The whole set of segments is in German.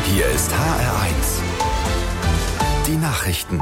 Hier ist HR1. Die Nachrichten.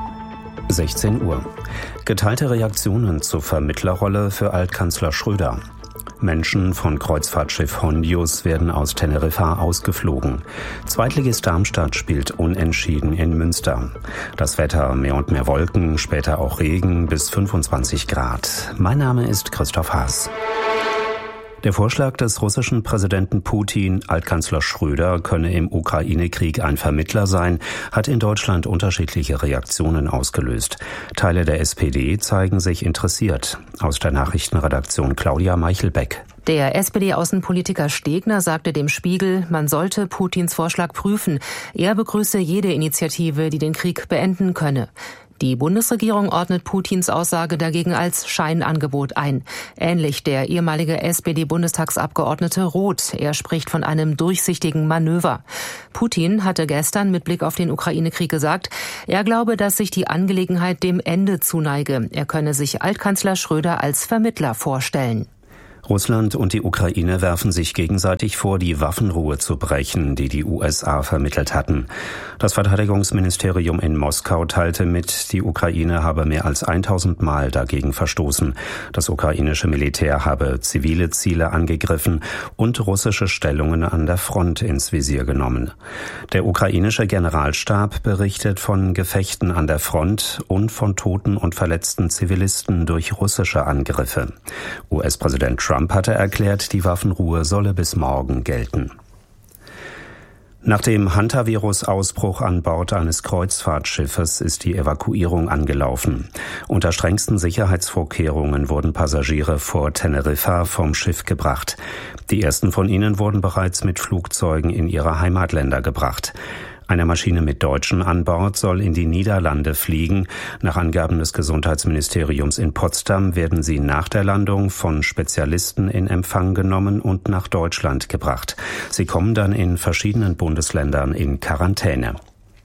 16 Uhr. Geteilte Reaktionen zur Vermittlerrolle für Altkanzler Schröder. Menschen von Kreuzfahrtschiff Hondius werden aus Teneriffa ausgeflogen. Zweitligist Darmstadt spielt unentschieden in Münster. Das Wetter: mehr und mehr Wolken, später auch Regen bis 25 Grad. Mein Name ist Christoph Haas. Der Vorschlag des russischen Präsidenten Putin, Altkanzler Schröder könne im Ukraine-Krieg ein Vermittler sein, hat in Deutschland unterschiedliche Reaktionen ausgelöst. Teile der SPD zeigen sich interessiert. Aus der Nachrichtenredaktion Claudia Meichelbeck. Der SPD-Außenpolitiker Stegner sagte dem Spiegel, man sollte Putins Vorschlag prüfen. Er begrüße jede Initiative, die den Krieg beenden könne. Die Bundesregierung ordnet Putins Aussage dagegen als Scheinangebot ein. Ähnlich der ehemalige SPD-Bundestagsabgeordnete Roth. Er spricht von einem durchsichtigen Manöver. Putin hatte gestern mit Blick auf den Ukraine-Krieg gesagt, er glaube, dass sich die Angelegenheit dem Ende zuneige. Er könne sich Altkanzler Schröder als Vermittler vorstellen. Russland und die Ukraine werfen sich gegenseitig vor, die Waffenruhe zu brechen, die die USA vermittelt hatten. Das Verteidigungsministerium in Moskau teilte mit, die Ukraine habe mehr als 1000 Mal dagegen verstoßen. Das ukrainische Militär habe zivile Ziele angegriffen und russische Stellungen an der Front ins Visier genommen. Der ukrainische Generalstab berichtet von Gefechten an der Front und von toten und verletzten Zivilisten durch russische Angriffe. US-Präsident Trump hatte erklärt, die Waffenruhe solle bis morgen gelten. Nach dem Hantavirus-Ausbruch an Bord eines Kreuzfahrtschiffes ist die Evakuierung angelaufen. Unter strengsten Sicherheitsvorkehrungen wurden Passagiere vor Teneriffa vom Schiff gebracht. Die ersten von ihnen wurden bereits mit Flugzeugen in ihre Heimatländer gebracht. Eine Maschine mit Deutschen an Bord soll in die Niederlande fliegen. Nach Angaben des Gesundheitsministeriums in Potsdam werden sie nach der Landung von Spezialisten in Empfang genommen und nach Deutschland gebracht. Sie kommen dann in verschiedenen Bundesländern in Quarantäne.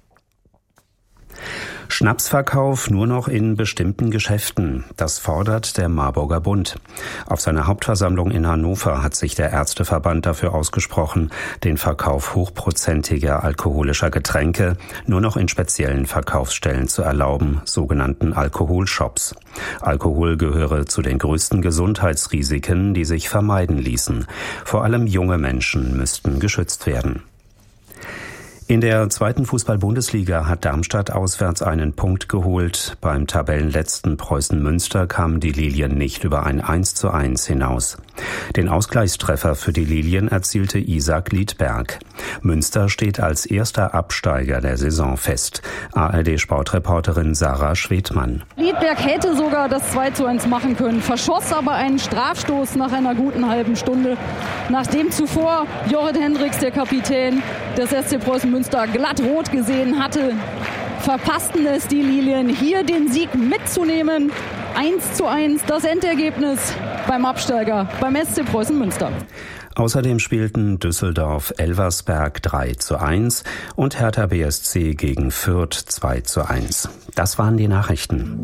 Schnapsverkauf nur noch in bestimmten Geschäften. Das fordert der Marburger Bund. Auf seiner Hauptversammlung in Hannover hat sich der Ärzteverband dafür ausgesprochen, den Verkauf hochprozentiger alkoholischer Getränke nur noch in speziellen Verkaufsstellen zu erlauben, sogenannten Alkoholshops. Alkohol gehöre zu den größten Gesundheitsrisiken, die sich vermeiden ließen. Vor allem junge Menschen müssten geschützt werden. In der zweiten Fußball-Bundesliga hat Darmstadt auswärts einen Punkt geholt. Beim Tabellenletzten Preußen Münster kamen die Lilien nicht über ein 1:1 hinaus. Den Ausgleichstreffer für die Lilien erzielte Isaac Liedberg. Münster steht als erster Absteiger der Saison fest. ARD-Sportreporterin Sarah Schwedmann. Liedberg hätte sogar das 2:1 machen können, verschoss aber einen Strafstoß nach einer guten halben Stunde. Nachdem zuvor Jorrit Hendricks, der Kapitän des SC Preußen Münster, glatt rot gesehen hatte, verpassten es die Lilien, hier den Sieg mitzunehmen. 1:1 das Endergebnis beim Absteiger, beim SC Preußen Münster. Außerdem spielten Düsseldorf-Elversberg 3:1 und Hertha BSC gegen Fürth 2:1. Das waren die Nachrichten.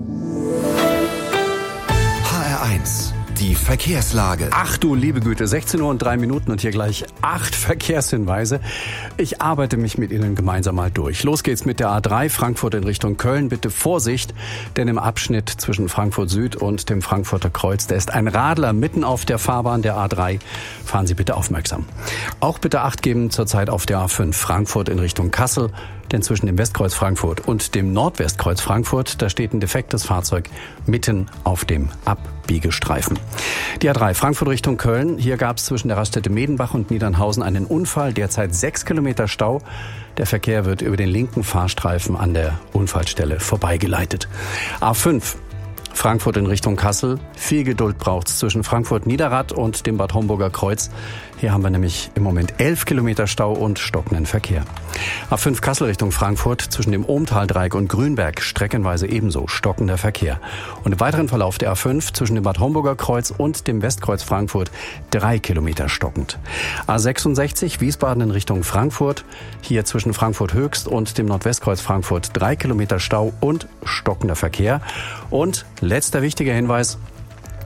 HR1. Die Verkehrslage. Ach du liebe Güte, 16 Uhr und 3 Minuten und hier gleich 8 Verkehrshinweise. Ich arbeite mich mit Ihnen gemeinsam mal durch. Los geht's mit der A3 Frankfurt in Richtung Köln. Bitte Vorsicht, denn im Abschnitt zwischen Frankfurt Süd und dem Frankfurter Kreuz, da ist ein Radler mitten auf der Fahrbahn der A3. Fahren Sie bitte aufmerksam. Auch bitte Acht geben zurzeit auf der A5 Frankfurt in Richtung Kassel. Denn zwischen dem Westkreuz Frankfurt und dem Nordwestkreuz Frankfurt, da steht ein defektes Fahrzeug mitten auf dem Abbiegestreifen. Die A3 Frankfurt Richtung Köln. Hier gab es zwischen der Raststätte Medenbach und Niedernhausen einen Unfall. Derzeit 6 Kilometer Stau. Der Verkehr wird über den linken Fahrstreifen an der Unfallstelle vorbeigeleitet. A5 Frankfurt in Richtung Kassel. Viel Geduld braucht's zwischen Frankfurt-Niederrad und dem Bad Homburger Kreuz. Hier haben wir nämlich im Moment 11 Kilometer Stau und stockenden Verkehr. A5 Kassel Richtung Frankfurt zwischen dem Ohmtaldreieck und Grünberg streckenweise ebenso stockender Verkehr. Und im weiteren Verlauf der A5 zwischen dem Bad Homburger Kreuz und dem Westkreuz Frankfurt 3 Kilometer stockend. A66 Wiesbaden in Richtung Frankfurt. Hier zwischen Frankfurt Höchst und dem Nordwestkreuz Frankfurt 3 Kilometer Stau und stockender Verkehr. Und letzter wichtiger Hinweis.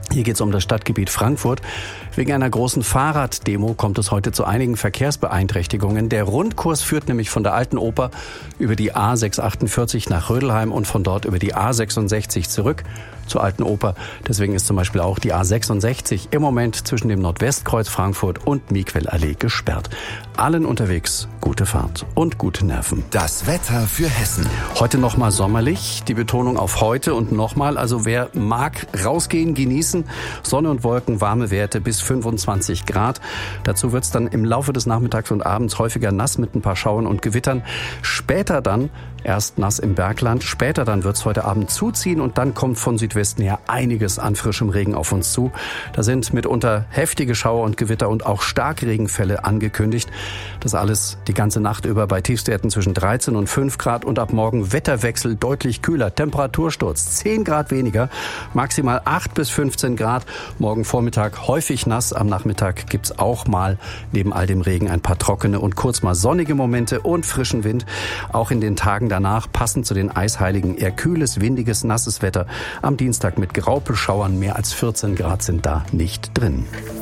Hier geht es um das Stadtgebiet Frankfurt. Wegen einer großen Fahrraddemo kommt es heute zu einigen Verkehrsbeeinträchtigungen. Der Rundkurs führt nämlich von der Alten Oper über die A648 nach Rödelheim und von dort über die A66 zurück zur Alten Oper. Deswegen ist zum Beispiel auch die A66 im Moment zwischen dem Nordwestkreuz Frankfurt und Miquelallee gesperrt. Allen unterwegs gute Fahrt und gute Nerven. Das Wetter für Hessen. Heute nochmal sommerlich, die Betonung auf heute und nochmal. Also wer mag, rausgehen, genießen. Sonne und Wolken, warme Werte bis 25 Grad. Dazu wird es dann im Laufe des Nachmittags und Abends häufiger nass mit ein paar Schauern und Gewittern. Später dann erst nass im Bergland. Später dann wird es heute Abend zuziehen und dann kommt von Südwesten her einiges an frischem Regen auf uns zu. Da sind mitunter heftige Schauer und Gewitter und auch Starkregenfälle angekündigt. Das alles die ganze Nacht über bei Tiefstwerten zwischen 13 und 5 Grad und ab morgen Wetterwechsel deutlich kühler. Temperatursturz 10 Grad weniger, maximal 8 bis 15 Grad. Morgen Vormittag häufig nass. Am Nachmittag gibt's auch mal neben all dem Regen ein paar trockene und kurz mal sonnige Momente und frischen Wind. Auch in den Tagen danach passend zu den Eisheiligen eher kühles, windiges, nasses Wetter. Am Dienstag mit Graupelschauern, mehr als 14 Grad sind da nicht drin.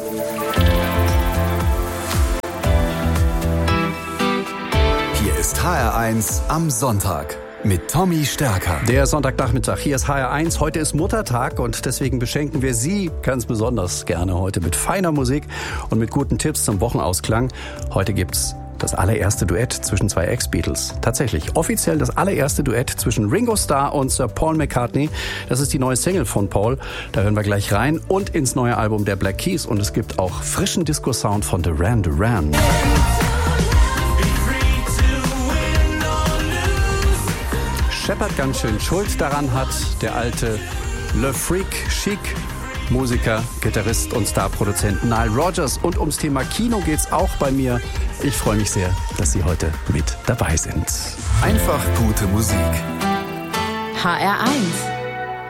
Hier ist HR1 am Sonntag mit Tommy Stärker. Der Sonntagnachmittag, hier ist HR1. Heute ist Muttertag und deswegen beschenken wir Sie ganz besonders gerne heute mit feiner Musik und mit guten Tipps zum Wochenausklang. Heute gibt's das allererste Duett zwischen zwei Ex-Beatles. Tatsächlich, offiziell das allererste Duett zwischen Ringo Starr und Sir Paul McCartney. Das ist die neue Single von Paul. Da hören wir gleich rein. Und ins neue Album der Black Keys. Und es gibt auch frischen Disco-Sound von Duran Duran. Shepard ganz schön Schuld daran hat, der alte Le Freak Chic Musiker, Gitarrist und Starproduzent Nile Rodgers. Und ums Thema Kino geht's auch bei mir. Ich freue mich sehr, dass Sie heute mit dabei sind. Einfach gute Musik. HR1